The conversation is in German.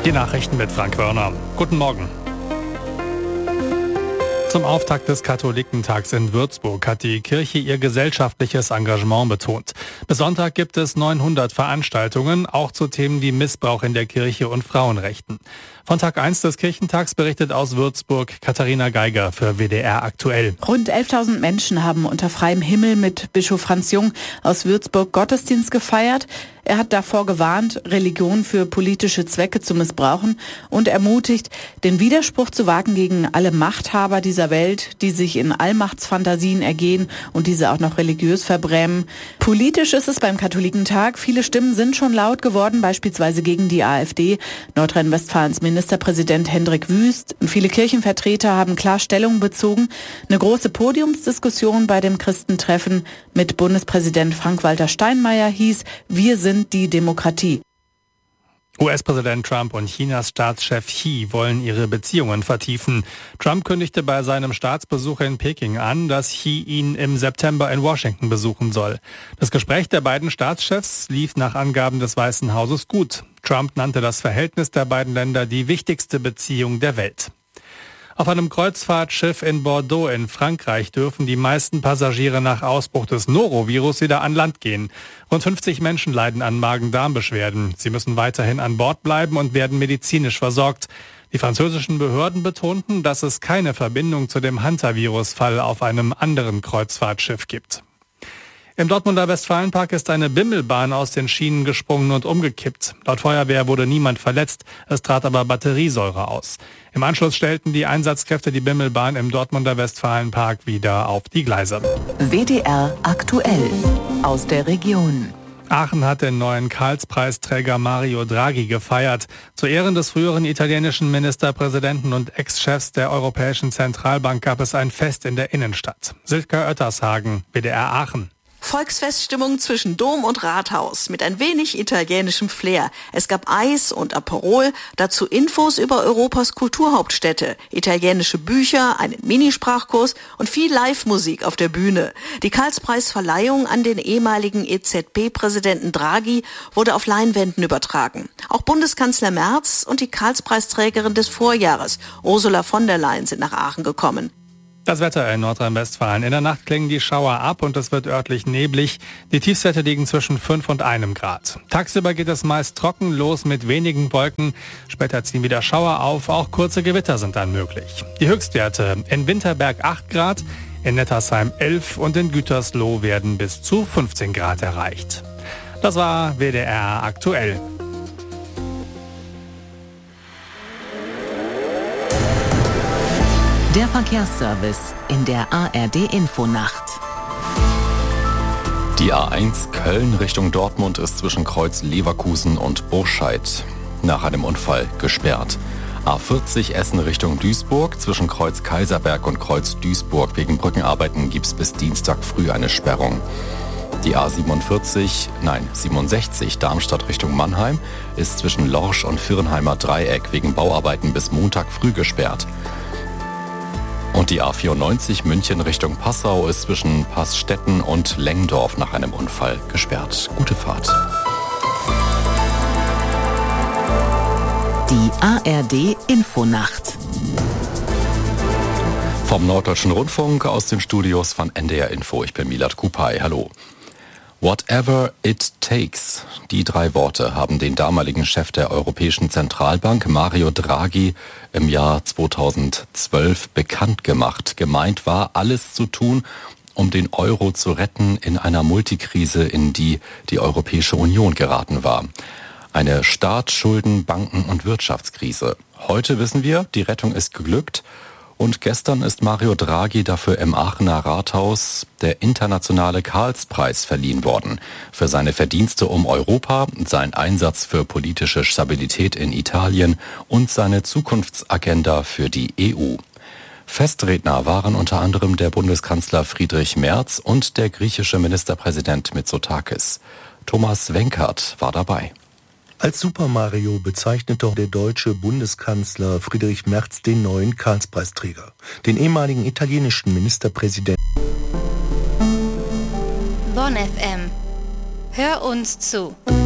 Die Nachrichten mit Frank Wörner. Guten Morgen. Zum Auftakt des Katholikentags in Würzburg hat die Kirche ihr gesellschaftliches Engagement betont. Bis Sonntag gibt es 900 Veranstaltungen, auch zu Themen wie Missbrauch in der Kirche und Frauenrechten. Von Tag 1 des Kirchentags berichtet aus Würzburg Katharina Geiger für WDR aktuell. Rund 11.000 Menschen haben unter freiem Himmel mit Bischof Franz Jung aus Würzburg Gottesdienst gefeiert. Er hat davor gewarnt, Religion für politische Zwecke zu missbrauchen und ermutigt, den Widerspruch zu wagen gegen alle Machthaber dieser Welt, die sich in Allmachtsfantasien ergehen und diese auch noch religiös verbrämen. Politisch ist es beim Katholikentag. Viele Stimmen sind schon laut geworden, beispielsweise gegen die AfD. Nordrhein-Westfalens Ministerpräsident Hendrik Wüst. Viele Kirchenvertreter haben klar Stellung bezogen. Eine große Podiumsdiskussion bei dem Christentreffen mit Bundespräsident Frank-Walter Steinmeier hieß: Wir sind die Demokratie. US-Präsident Trump und Chinas Staatschef Xi wollen ihre Beziehungen vertiefen. Trump kündigte bei seinem Staatsbesuch in Peking an, dass Xi ihn im September in Washington besuchen soll. Das Gespräch der beiden Staatschefs lief nach Angaben des Weißen Hauses gut. Trump nannte das Verhältnis der beiden Länder die wichtigste Beziehung der Welt. Auf einem Kreuzfahrtschiff in Bordeaux in Frankreich dürfen die meisten Passagiere nach Ausbruch des Norovirus wieder an Land gehen. Rund 50 Menschen leiden an Magen-Darm-Beschwerden. Sie müssen weiterhin an Bord bleiben und werden medizinisch versorgt. Die französischen Behörden betonten, dass es keine Verbindung zu dem Hantavirus-Fall auf einem anderen Kreuzfahrtschiff gibt. Im Dortmunder Westfalenpark ist eine Bimmelbahn aus den Schienen gesprungen und umgekippt. Laut Feuerwehr wurde niemand verletzt, es trat aber Batteriesäure aus. Im Anschluss stellten die Einsatzkräfte die Bimmelbahn im Dortmunder Westfalenpark wieder auf die Gleise. WDR aktuell aus der Region. Aachen hat den neuen Karlspreisträger Mario Draghi gefeiert. Zu Ehren des früheren italienischen Ministerpräsidenten und Ex-Chefs der Europäischen Zentralbank gab es ein Fest in der Innenstadt. Silke Oettershagen, WDR Aachen. Volksfeststimmung zwischen Dom und Rathaus mit ein wenig italienischem Flair. Es gab Eis und Aperol, dazu Infos über Europas Kulturhauptstädte, italienische Bücher, einen Minisprachkurs und viel Live-Musik auf der Bühne. Die Karlspreisverleihung an den ehemaligen EZB-Präsidenten Draghi wurde auf Leinwänden übertragen. Auch Bundeskanzler Merz und die Karlspreisträgerin des Vorjahres, Ursula von der Leyen, sind nach Aachen gekommen. Das Wetter in Nordrhein-Westfalen. In der Nacht klingen die Schauer ab und es wird örtlich neblig. Die Tiefstwerte liegen zwischen 5 und 1 Grad. Tagsüber geht es meist trocken los mit wenigen Wolken. Später ziehen wieder Schauer auf. Auch kurze Gewitter sind dann möglich. Die Höchstwerte: in Winterberg 8 Grad, in Nettersheim 11 und in Gütersloh werden bis zu 15 Grad erreicht. Das war WDR aktuell. Der Verkehrsservice in der ARD-Infonacht. Die A1 Köln Richtung Dortmund ist zwischen Kreuz Leverkusen und Burscheid nach einem Unfall gesperrt. A40 Essen Richtung Duisburg zwischen Kreuz Kaiserberg und Kreuz Duisburg. Wegen Brückenarbeiten gibt es bis Dienstag früh eine Sperrung. Die A67 Darmstadt Richtung Mannheim ist zwischen Lorsch und Viernheimer Dreieck wegen Bauarbeiten bis Montag früh gesperrt. Und die A94 München Richtung Passau ist zwischen Passstetten und Lengdorf nach einem Unfall gesperrt. Gute Fahrt. Die ARD Infonacht. Vom Norddeutschen Rundfunk aus den Studios von NDR Info. Ich bin Milad Kupay. Hallo. Whatever it takes. Die 3 Worte haben den damaligen Chef der Europäischen Zentralbank, Mario Draghi, im Jahr 2012 bekannt gemacht. Gemeint war, alles zu tun, um den Euro zu retten in einer Multikrise, in die die Europäische Union geraten war. Eine Staatsschulden-, Banken- und Wirtschaftskrise. Heute wissen wir, die Rettung ist geglückt. Und gestern ist Mario Draghi dafür im Aachener Rathaus der internationale Karlspreis verliehen worden. Für seine Verdienste um Europa, seinen Einsatz für politische Stabilität in Italien und seine Zukunftsagenda für die EU. Festredner waren unter anderem der Bundeskanzler Friedrich Merz und der griechische Ministerpräsident Mitsotakis. Thomas Wenkert war dabei. Als Super Mario bezeichnete der deutsche Bundeskanzler Friedrich Merz den neuen Karlspreisträger, den ehemaligen italienischen Ministerpräsidenten. Bonn FM. Hör uns zu.